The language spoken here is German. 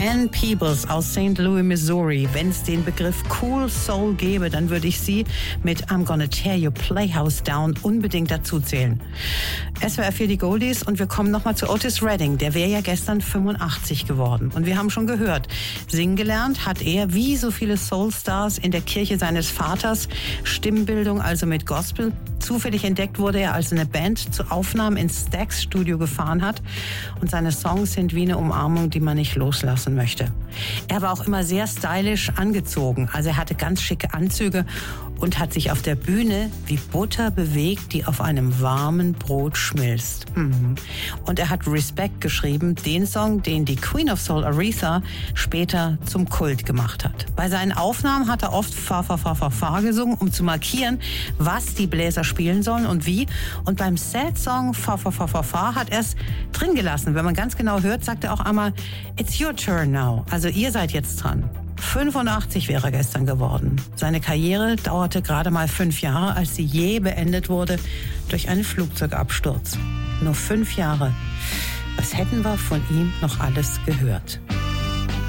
Ann Peebles aus St. Louis, Missouri. Wenn es den Begriff Cool Soul gäbe, dann würde ich sie mit I'm Gonna Tear Your Playhouse Down unbedingt dazu zählen. SWR 4 die Goldies und wir kommen nochmal zu Otis Redding. Der wäre ja gestern 85 geworden. Und wir haben schon gehört, singen gelernt hat er wie so viele Soulstars in der Kirche seines Vaters. Stimmbildung also mit Gospel. Zufällig entdeckt wurde er, als eine Band zu Aufnahmen ins Stax Studio gefahren hat. Und seine Songs sind wie eine Umarmung, die man nicht loslassen möchte. Er war auch immer sehr stylisch angezogen. Also er hatte ganz schicke Anzüge und hat sich auf der Bühne wie Butter bewegt, die auf einem warmen Brot schmilzt. Und er hat Respect geschrieben, den Song, den die Queen of Soul Aretha später zum Kult gemacht hat. Bei seinen Aufnahmen hat er oft Fa, Fa, Fa, Fa, Fa gesungen, um zu markieren, was die Bläser spielen sollen und wie. Und beim Sad-Song Fa, Fa, Fa, Fa, Fa hat er es drin gelassen. Wenn man ganz genau hört, sagt er auch einmal, It's your turn now. Also ihr seid jetzt dran. 85 wäre er gestern geworden. Seine Karriere dauerte gerade mal 5 Jahre, als sie je beendet wurde durch einen Flugzeugabsturz. Nur 5 Jahre. Was hätten wir von ihm noch alles gehört?